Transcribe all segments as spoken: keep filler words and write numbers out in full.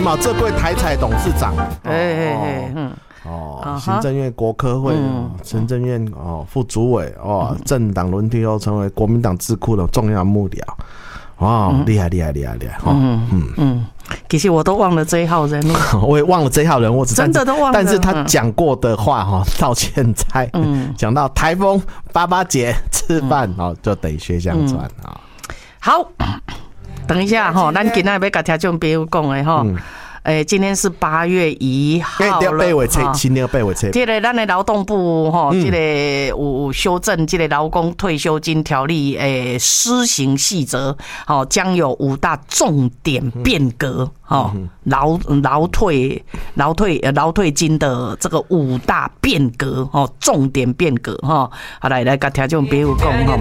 嘛，这位台彩董事长， 哎哎哎，嗯。 哦，行政院国科会、嗯、行政院哦副主委哦，政党轮替后成为国民党智库的重要幕僚，哦，厉害厉害厉害厉害！哦、 嗯嗯嗯，其实我都忘了这一号人物， 我也忘了这一号人物， 真的都忘了。 但是他讲过的话哈、哦，到现在，嗯，讲到台风八八节吃饭哦、嗯，就得学相传啊、嗯。 好，等一下哈，咱今天要跟听众朋友讲的哈。诶、欸，今天是八月一号了， 今天八月七， 这个咱的劳动部哈，这个有修正这个劳工退休金条例诶施行细则，哦，将有五大重点变革，哦，劳劳退劳退劳退金的这个五大变革，哦，重点变革哈，好来来跟听众朋友讲哈，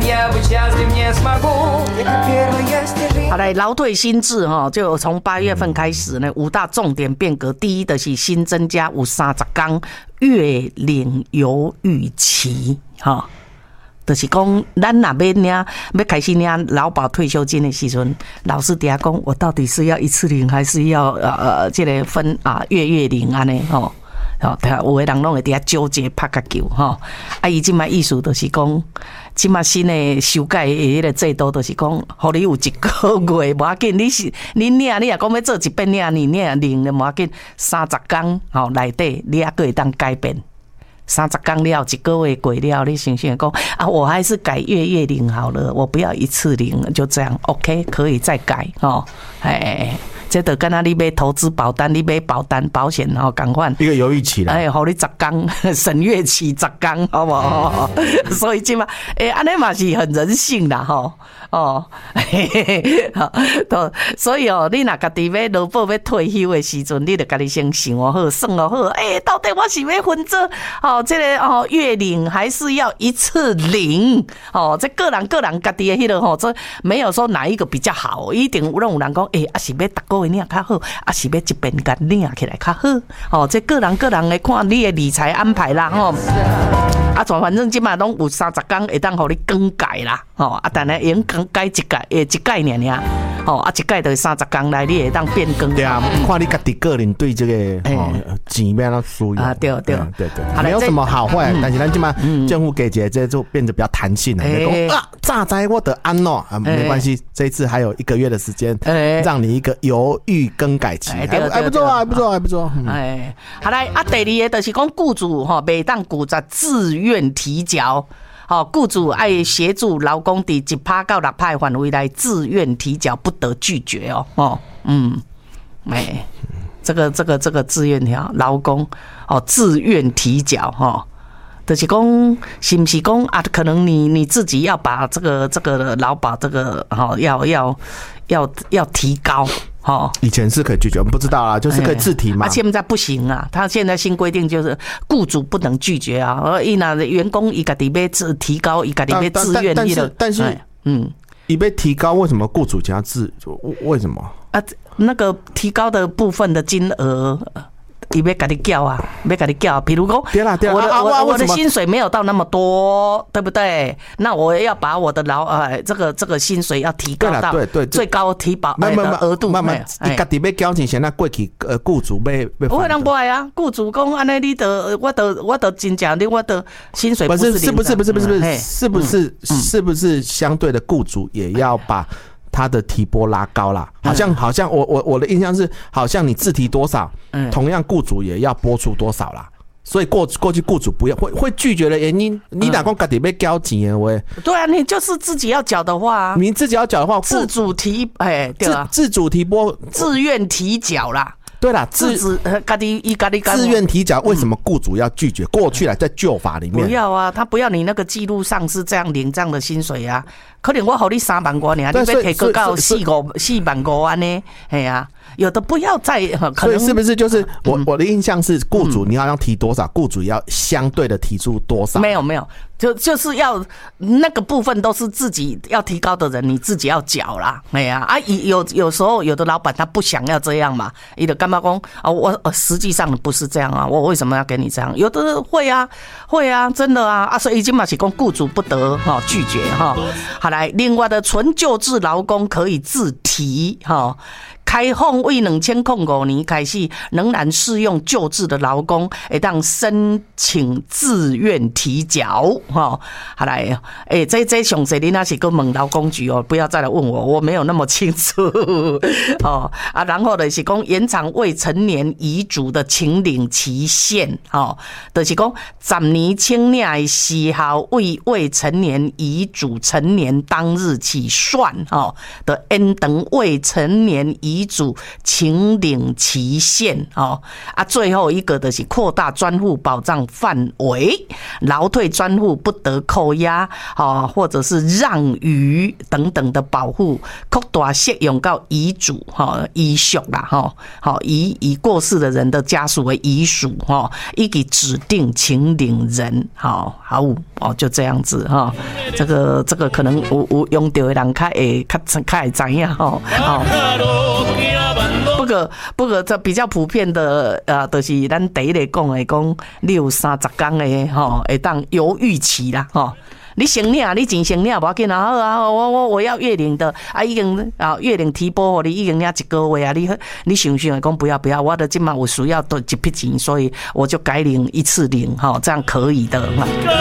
好来劳退新制哈，就从八月份开始呢，五大重点变革，第一的是新增加有三十天月领犹豫期，哈，就是讲咱若要领要开始领劳保退休金的时阵，老师底下讲，我到底是要一次领还是要呃呃这个分啊月月领安尼吼？哦，有的人拢会伫遐纠结拍甲球吼，啊，伊即摆意思就是讲，即摆新的修改的迄个制度，就是讲，互你有一个月无要紧，你是你领，你若讲要做一遍领，你领领了无要紧，三十天吼内底你还可以当改变，三十天了一个月过了，你想想讲啊，我还是改月月领好了，我不要一次领，就这样 ，OK， 可以再改吼，哎。这就跟他你买投资保单，你买保单保险吼，赶快一个犹豫期啦。 哎，好你十天审阅期十天，好不好？嗯、所以今嘛，哎，安尼嘛是很人性啦，吼哦，嘿嘿嘿，好，所以哦，你若家己要劳保要退休的时阵，你就家己先想好，算好，哎，到底我是要分做哦，这个哦月领还是要一次领？哦，这个人个人家己的迄个吼，这没有说哪一个比较好，一定有人有人讲，哎，啊是要逐个领较好，啊是要一边甲领起来较好，哦，这个人个人的看你的理财安排啦，吼，啊，反正即马拢有三十天会当互你更改啦，吼，啊，但系已经更改一改，诶，一概念尔，吼，啊，一改就三十天来，你会当变更。 对啊，看你家己个人对这个哦钱要怎使用啊，对对对对，没有什么好坏，但是咱即马政府给这这就变得比较弹性了。你讲啊，早知我得安喏啊，没关系，这一次还有一个月的时间，让你一个犹豫更改期，还还不错啊，还不错，还不错。 哎，好来啊，第二个就是讲雇主吼，袂当雇在自愿提缴。好，雇主爱协助劳工伫一趴到六趴范围内自愿提缴，不得拒绝哦。哦，嗯，哎，这个这个这个自愿条劳工哦，自愿提缴哈。哦就是讲，是不是讲啊？可能你你自己要把这个这个劳保这个哈、哦，要要要要提高哈。哦、 以前是可以拒绝，我们不知道啦，就是可以自提嘛。 啊，现在不行啊，他现在新规定就是雇主不能拒绝啊。而伊那员工伊家己要自提高，伊家己要自愿意的。 但是，但是嗯，伊被提高，为什么雇主加自？为什么啊？那个提高的部分的金额。伊要给你叫啊，要给你叫、啊。比如说，我的、啊、我我的薪水没有到那么多，对不对？那我要把我的劳呃这个这个薪水要提高到最高提保的额度。 慢慢，你家己要交钱，现在过去呃雇主要要。 不会人不爱啊，雇主讲安尼你的我的我的真正你我的薪水不是是不是不是不是不是是不是是不是相对的雇主也要把。他的提拨拉高啦，好像好像我我我的印象是，好像你自提多少，嗯，同样雇主也要拨出多少啦。所以过过去雇主不要会会拒绝的原因，你哪讲家己要交钱的喂？ 对啊，你就是自己要缴的话， 你自己要缴的话， 自主提哎，对啊， 自主提拨， 自愿提缴啦。 对啦，自自家己伊家己自愿提缴，为什么雇主要拒绝？过去来在旧法里面， 不要啊，他不要你那个记录上是这样领这样的薪水啊。可能我给你三万块呢，你要提高到四五四万五安呢？哎呀，有的不要再可能。 所以是不是就是我我的印象是，雇主你要要提多少，雇主要相对的提出多少？ 没有没有。就就是要那个部分都是自己要提高的人，你自己要缴啦，哎呀啊，有有时候有的老板他不想要这样嘛，你的干嘛讲啊？我实际上不是这样啊，我为什么要给你这样？有的会啊，会啊，真的啊啊，所以已经嘛是讲雇主不得哈拒绝哈。好来，另外的纯旧制劳工可以自提哈。 开放为两千零五年开始，仍然适用旧制的劳工，会当申请自愿提缴。哈，好来，哎、欸，这这详细你那是跟问劳工局哦，不要再来问我，我没有那么清楚哦啊。然后呢是讲延长未成年遗嘱的请领期限，哦，就是讲十年请领的时效为未成年遗嘱成年当日起算，哦，的延长未成年遗嘱请领期限，哦啊，最后一个就是扩大专户保障范围，劳退专户不得扣押，哦，或者是让与等等的保护，扩大适用到遗嘱，哈，遗属啦，哈，好，以以过世的人的家属为遗属，哈，以及指定请领人，好，好，哦，就这样子，哈，这个这个可能有有用到的人较会较较会知影，哈，好。不过不过这比较普遍的，呃，就是咱第一个讲的，讲你有三十天的，吼，会当犹豫期啦，吼。你先领，你钱先领，无要紧啊！好啊，我我我要月领的啊，已经啊月领提拨，你已经领一个月啊，你你想想讲不要不要，我的今晚我需要多一笔钱，所以我就改领一次领，哈，这样可以的。